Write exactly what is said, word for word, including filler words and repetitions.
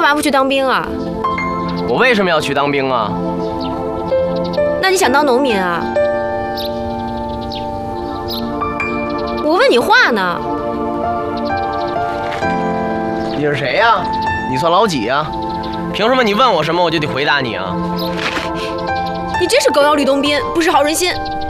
嘛不去当兵啊？ 我为什么要去当兵啊？ 那你想当农民啊？我问你话呢。 你是谁呀？你算老几呀？凭什么你问我什么我就得回答你啊？ 你真是狗咬吕洞宾，不识好人心。